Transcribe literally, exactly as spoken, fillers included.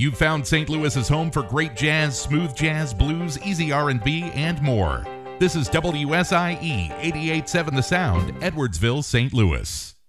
You've found Saint Louis's home for great jazz, smooth jazz, blues, easy R and B, and more. This is W S I E eighty-eight point seven The Sound, Edwardsville, Saint Louis.